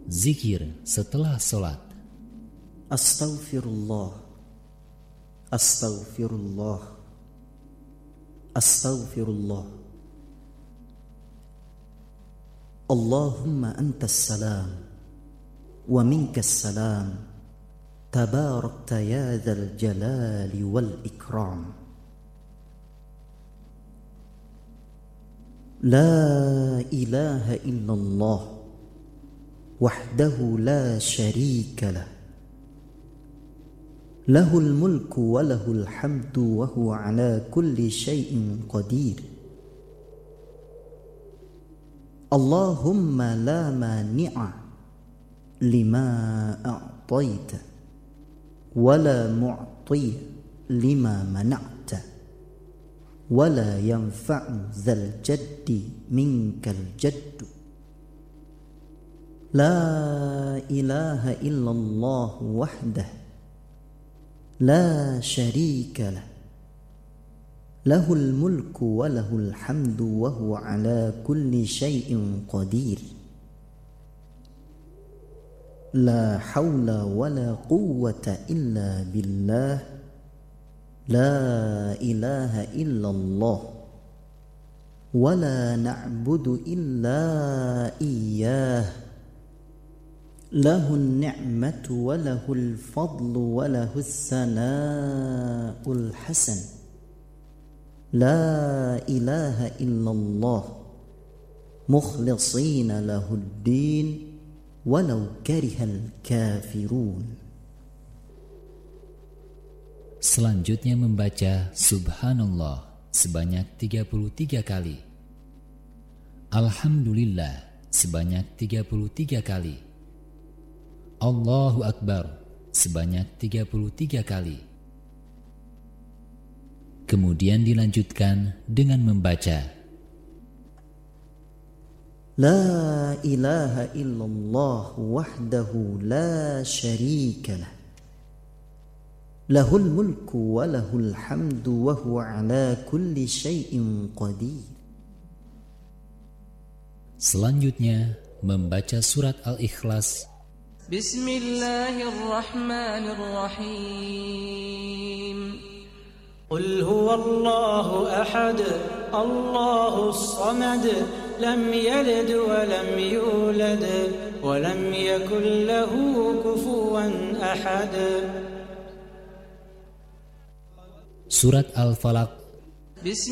Zikir setelah sholat. Astaghfirullah, astaghfirullah, astaghfirullah. Allahumma antas salam wa minkas salam, tabarakta ya dzal jalali wal ikram. La ilaha illallah wahdahu la syarika lah, lahul mulku wa lahul hamdu wa huwa ala kulli syai'in qadir. Allahumma la mani'a lima a'taita wa la mu'ti lima mana'ta wa la yanfa'u dzal jaddi minkal jaddu. La ilaha illallah wahdah la syarika lah, lahul mulku wa lahul hamdu wa huwa ala kulli syai'in qadir. La hawla wa la quwwata illa billah. La ilaha illallah wa la na'budu illa iyyah. Lahun ni'matu wa lahul fadlu wa lahus sana'ul hasan. La ilaha illallah mukhlisina lahuddin walau karihal kafirun. Selanjutnya membaca Subhanallah sebanyak 33 kali, Alhamdulillah sebanyak 33 kali, Allahu Akbar sebanyak 33 kali. Kemudian dilanjutkan dengan membaca La ilaha illallah wahdahu la syarika lah, lahul mulku wa lahul hamdu wa huwa ala kulli syai'in qadir. Selanjutnya membaca surat Al-Ikhlas. Bismillahirrahmanirrahim. Qul huwallahu ahad, Allahus samad, lam yalid wa lam yulad wa lam yakul lahu kufuwan ahad. Surat Al-Falaq.